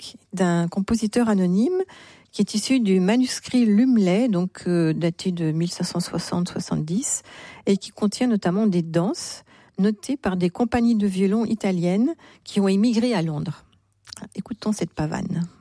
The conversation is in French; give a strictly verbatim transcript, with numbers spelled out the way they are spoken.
musique d'un compositeur anonyme qui est issu du manuscrit Lumley, donc euh, daté de mille cinq cent soixante soixante-dix, et qui contient notamment des danses notées par des compagnies de violon italiennes qui ont émigré à Londres. Écoutons cette pavane.